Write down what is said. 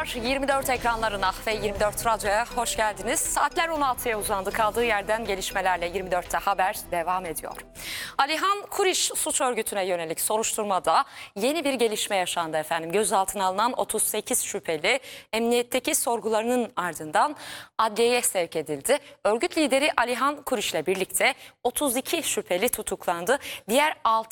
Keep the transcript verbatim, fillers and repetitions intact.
Merhabalar, yirmi dört ekranlarına ve yirmi dört Radyo'ya hoş geldiniz. Saatler on altıya uzandı. Kaldığı yerden gelişmelerle yirmi dörtte haber devam ediyor. Alihan Kuriş suç örgütüne yönelik soruşturmada yeni bir gelişme yaşandı efendim. Gözaltına alınan otuz sekiz şüpheli emniyetteki sorgularının ardından adliyeye sevk edildi. Örgüt lideri Alihan Kuriş'le birlikte otuz iki şüpheli tutuklandı. Diğer altı